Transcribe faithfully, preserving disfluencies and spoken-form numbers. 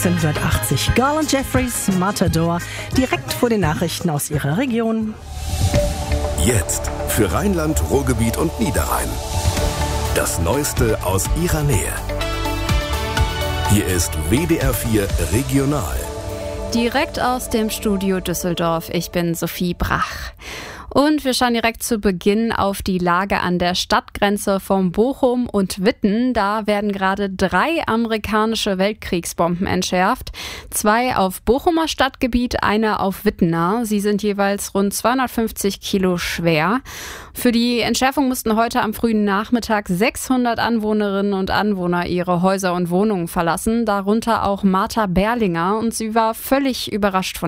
neunzehnhundertachtzig. Garland Jeffreys, Matador, direkt vor den Nachrichten aus ihrer Region. Jetzt für Rheinland, Ruhrgebiet und Niederrhein. Das Neueste aus ihrer Nähe. Hier ist W D R vier Regional. Direkt aus dem Studio Düsseldorf. Ich bin Sophie Brach. Und wir schauen direkt zu Beginn auf die Lage an der Stadtgrenze von Bochum und Witten. Da werden gerade drei amerikanische Weltkriegsbomben entschärft. Zwei auf Bochumer Stadtgebiet, eine auf Wittener. Sie sind jeweils rund zweihundertfünfzig Kilo schwer. Für die Entschärfung mussten heute am frühen Nachmittag sechshundert Anwohnerinnen und Anwohner ihre Häuser und Wohnungen verlassen. Darunter auch Martha Berlinger. Und sie war völlig überrascht von